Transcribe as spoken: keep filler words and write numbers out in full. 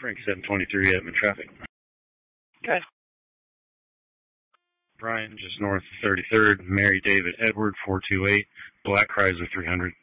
Frank seven twenty-three, Edmond traffic. Okay. Brian, just north of thirty-third, Mary David Edward four two eight, Black Chrysler three hundred.